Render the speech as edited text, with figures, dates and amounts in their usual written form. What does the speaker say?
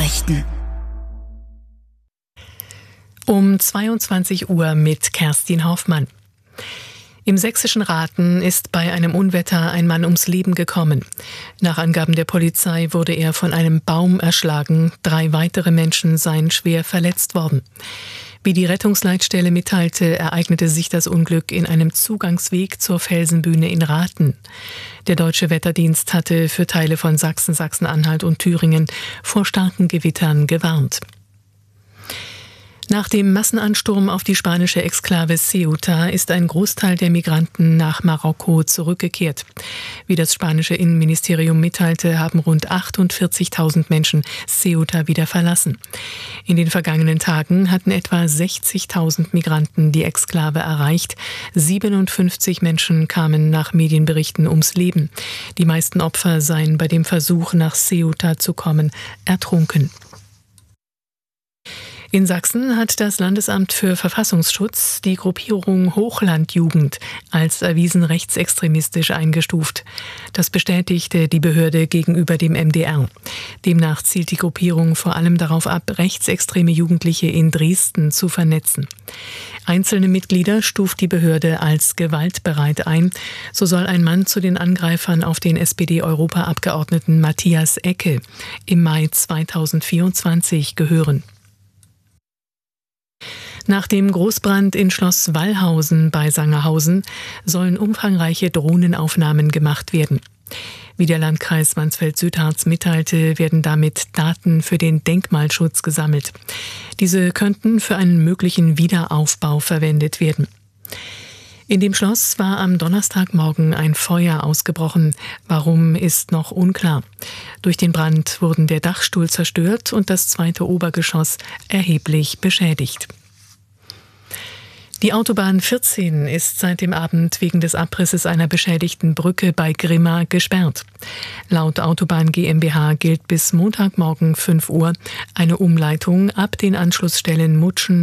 Nachrichten. Um 22 Uhr mit Kerstin Hoffmann. Im sächsischen Rathen ist bei einem Unwetter ein Mann ums Leben gekommen. Nach Angaben der Polizei wurde er von einem Baum erschlagen. 3 weitere Menschen seien schwer verletzt worden. Wie die Rettungsleitstelle mitteilte, ereignete sich das Unglück in einem Zugangsweg zur Felsenbühne in Rathen. Der Deutsche Wetterdienst hatte für Teile von Sachsen, Sachsen-Anhalt und Thüringen vor starken Gewittern gewarnt. Nach dem Massenansturm auf die spanische Exklave Ceuta ist ein Großteil der Migranten nach Marokko zurückgekehrt. Wie das spanische Innenministerium mitteilte, haben rund 48.000 Menschen Ceuta wieder verlassen. In den vergangenen Tagen hatten etwa 60.000 Migranten die Exklave erreicht. 57 Menschen kamen nach Medienberichten ums Leben. Die meisten Opfer seien bei dem Versuch, nach Ceuta zu kommen, ertrunken. In Sachsen hat das Landesamt für Verfassungsschutz die Gruppierung Hochlandjugend als erwiesen rechtsextremistisch eingestuft. Das bestätigte die Behörde gegenüber dem MDR. Demnach zielt die Gruppierung vor allem darauf ab, rechtsextreme Jugendliche in Dresden zu vernetzen. Einzelne Mitglieder stuft die Behörde als gewaltbereit ein. So soll ein Mann zu den Angreifern auf den SPD-Europaabgeordneten Matthias Ecke im Mai 2024 gehören. Nach dem Großbrand in Schloss Wallhausen bei Sangerhausen sollen umfangreiche Drohnenaufnahmen gemacht werden. Wie der Landkreis Mansfeld-Südharz mitteilte, werden damit Daten für den Denkmalschutz gesammelt. Diese könnten für einen möglichen Wiederaufbau verwendet werden. In dem Schloss war am Donnerstagmorgen ein Feuer ausgebrochen. Warum, ist noch unklar. Durch den Brand wurden der Dachstuhl zerstört und das 2. Obergeschoss erheblich beschädigt. Die Autobahn 14 ist seit dem Abend wegen des Abrisses einer beschädigten Brücke bei Grimma gesperrt. Laut Autobahn GmbH gilt bis Montagmorgen 5 Uhr eine Umleitung ab den Anschlussstellen Mutschen,